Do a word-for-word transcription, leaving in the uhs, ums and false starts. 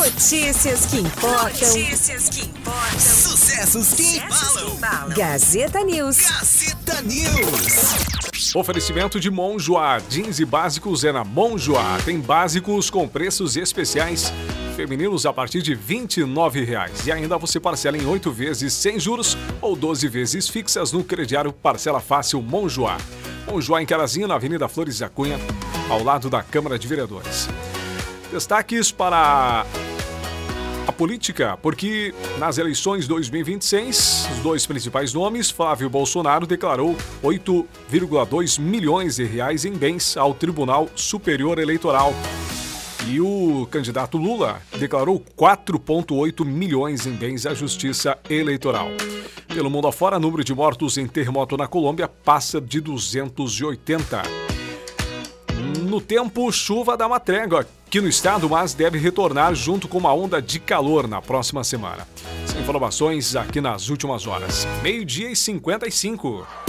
Notícias que importam. Notícias que importam. Sucessos que embalam. Gazeta News. Gazeta News. Oferecimento de Monjoá. Jeans e básicos é na Monjoá. Tem básicos com preços especiais femininos a partir de vinte e nove reais. E ainda você parcela em oito vezes sem juros ou doze vezes fixas no crediário Parcela Fácil Monjoá. Monjoá em Carazinho, na Avenida Flores da Cunha, ao lado da Câmara de Vereadores. Destaques para a política, porque nas eleições dois mil e vinte e seis, os dois principais nomes, Flávio Bolsonaro declarou oito vírgula dois milhões de reais em bens ao Tribunal Superior Eleitoral. E o candidato Lula declarou quatro vírgula oito milhões em bens à Justiça Eleitoral. Pelo mundo afora, o número de mortos em terremoto na Colômbia passa de duzentos e oitenta. No tempo, chuva dá uma trégua aqui no estado, mas deve retornar junto com uma onda de calor na próxima semana. As informações aqui nas últimas horas. Meio-dia e cinquenta e cinco.